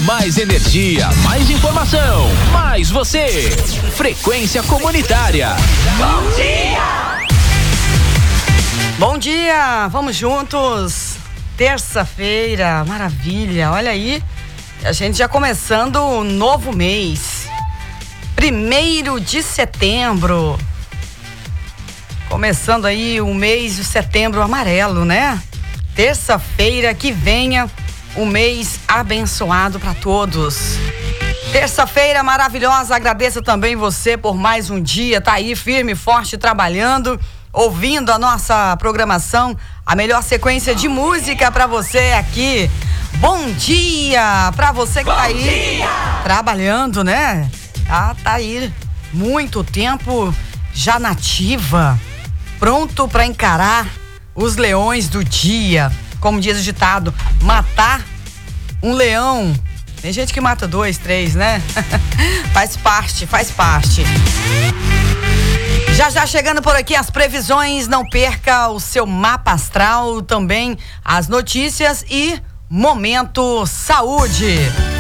mais energia, mais informação, mais você. Frequência Comunitária. Bom dia! Bom dia, vamos juntos. Terça-feira, maravilha, olha aí. A gente já começando um novo mês. 1º de setembro. Começando aí o mês de setembro amarelo, né? Terça-feira, que venha um mês abençoado para todos. Terça-feira maravilhosa, agradeço também você por mais um dia, tá aí firme e forte trabalhando, ouvindo a nossa programação, a melhor sequência de música para você aqui. Bom dia para você que tá aí trabalhando, né? Tá aí muito tempo já nativa, pronto para encarar os leões do dia. Como diz o ditado, matar um leão. Tem gente que mata 2, 3, né? Faz parte. Já chegando por aqui as previsões, não perca o seu mapa astral, também as notícias e Momento Saúde.